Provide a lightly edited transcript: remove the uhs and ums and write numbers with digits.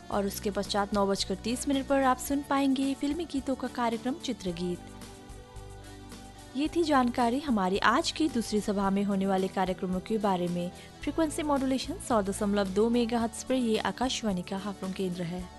और उसके पश्चात 9:30 पर आप सुन पाएंगे फिल्मी गीतों का कार्यक्रम चित्रगीत। ये थी जानकारी हमारी आज की दूसरी सभा में होने वाले कार्यक्रमों के बारे में। फ्रीक्वेंसी मॉड्यूलेशन 100.2 मेगाहर्ट्ज पर ये आकाशवाणी का हाफलों केंद्र है।